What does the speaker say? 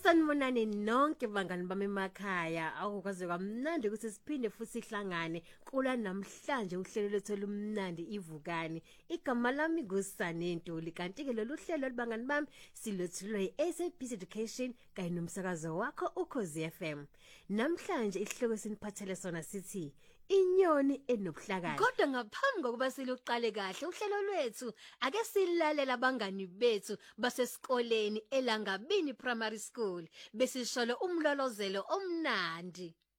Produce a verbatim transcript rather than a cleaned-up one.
Sanibonani nonke bangani bami emakhaya. Awukwazi kwamnandi ukuthi siphinde futhi sihlangane kula namhlanje uhlelo lethu lumnandi ivukani. Igama lami ngusane Ntuli kanti ke lolu hlelo libangani bami silethulwe yi-S A B C Education kanye nomsakazo wakho uKhozi F M. Namhlanje isihloko siniphathele sona sithi inyoni enobuhlakani. Kodwa ngaphambi kokuba siluqale kahle uhlelo lwethu ake silalela abangani bethu basesikoleni eLangabini Primary School besisholo umlolozelo omnandi.